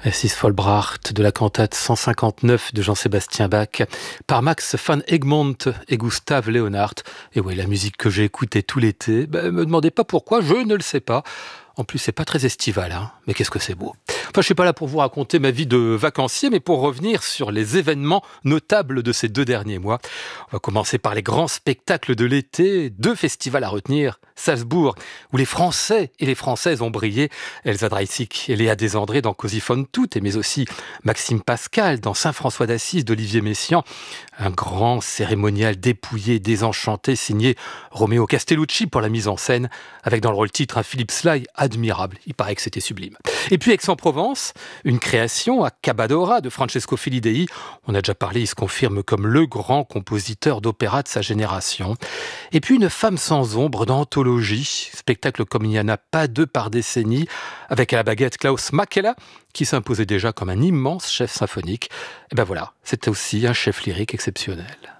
Sis Vollbracht de la cantate 159 de Jean-Sébastien Bach par Max van Egmond et Gustav Leonhardt. Et oui, la musique que j'ai écoutée tout l'été, me demandez pas pourquoi, je ne le sais pas. En plus, c'est pas très estival, hein, mais qu'est-ce que c'est beau. Enfin, je suis pas là pour vous raconter ma vie de vacancier, mais pour revenir sur les événements notables de ces 2 derniers mois. On va commencer par les grands spectacles de l'été, 2 festivals à retenir. Salzbourg, où les Français et les Françaises ont brillé. Elsa Dreissig et Léa Desandré dans Così fan tutte, mais aussi Maxime Pascal dans Saint-François d'Assise d'Olivier Messiaen. Un grand cérémonial dépouillé, désenchanté, signé Romeo Castellucci pour la mise en scène, avec dans le rôle titre un Philippe Sly admirable. Il paraît que c'était sublime. Et puis Aix-en-Provence, une création à Cabadora de Francesco Filidei. On a déjà parlé, il se confirme comme le grand compositeur d'opéra de sa génération. Et puis une femme sans ombre d'anthologie, spectacle comme il n'y en a pas 2 par décennie, avec à la baguette Klaus Makela, qui s'imposait déjà comme un immense chef symphonique. Et ben voilà, c'était aussi un chef lyrique exceptionnel.